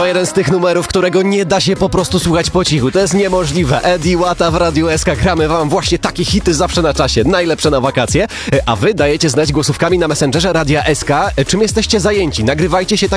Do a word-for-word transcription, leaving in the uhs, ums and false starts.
To jeden z tych numerów, którego nie da się po prostu słuchać po cichu. To jest niemożliwe. Eddie Łata w Radiu S K. Gramy wam właśnie takie hity zawsze na czasie. Najlepsze na wakacje. A wy dajecie znać głosówkami na Messengerze Radia S K. Czym jesteście zajęci? Nagrywajcie się tak